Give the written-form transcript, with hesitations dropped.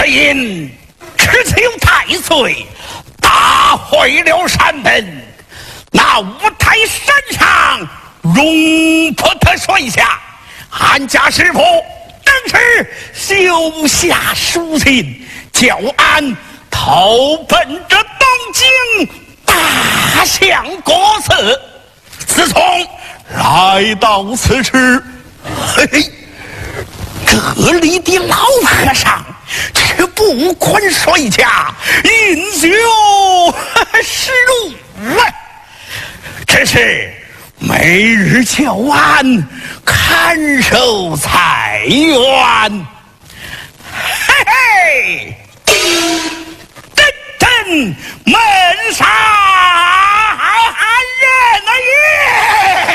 只因只求太岁大会了山本，那五台山上容不得摔下。俺家师傅当时留下书信，叫俺投奔着东京大相国寺。自从来到此时，嘿，这里的老和尚却不管摔家，饮酒食入啊，只是每日叫俺看守菜园。嘿嘿，真正门上人啊耶！